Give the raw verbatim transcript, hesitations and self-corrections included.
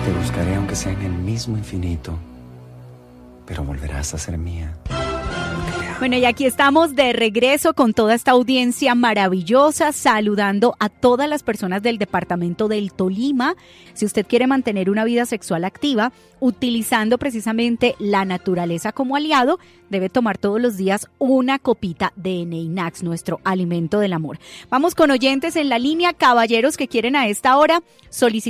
Te buscaré aunque sea en el mismo infinito, pero volverás a ser mía. Bueno, y aquí estamos de regreso con toda esta audiencia maravillosa, saludando a todas las personas del departamento del Tolima. Si usted quiere mantener una vida sexual activa, utilizando precisamente la naturaleza como aliado, debe tomar todos los días una copita de Neinax, nuestro alimento del amor. Vamos con oyentes en la línea, caballeros que quieren a esta hora solicitar